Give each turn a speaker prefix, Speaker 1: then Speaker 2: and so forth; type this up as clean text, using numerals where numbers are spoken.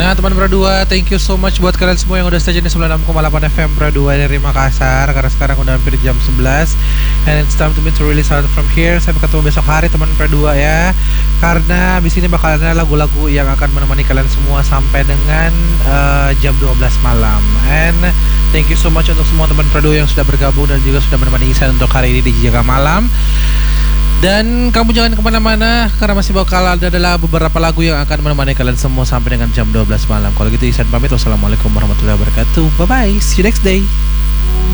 Speaker 1: Nah teman Pro 2, thank you so much buat kalian semua yang udah stay di 96,8 FM Pro 2 dari Makassar. Karena sekarang udah hampir jam 11 and it's time to me to release out from here. Sampai ketemu besok hari teman Pro 2 ya. Karena di sini bakal ada lagu-lagu yang akan menemani kalian semua sampai dengan jam 12 malam. And thank you so much untuk semua teman Pro 2 yang sudah bergabung dan juga sudah menemani Ihsan untuk hari ini di Jaga Malam. Dan kamu jangan kemana-mana karena masih bakal adalah beberapa lagu yang akan menemani kalian semua sampai dengan jam 12 malam. Kalau gitu Ihsan pamit. Wassalamualaikum warahmatullahi wabarakatuh. Bye bye. See you next day.